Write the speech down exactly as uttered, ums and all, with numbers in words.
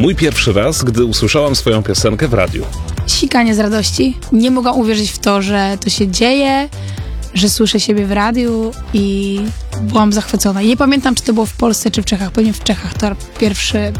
Mój pierwszy raz, gdy usłyszałam swoją piosenkę w radiu. Sikanie z radości. Nie mogłam uwierzyć w to, że to się dzieje, że słyszę siebie w radiu i byłam zachwycona. I nie pamiętam, czy to było w Polsce, czy w Czechach. Pewnie w Czechach to pierwszy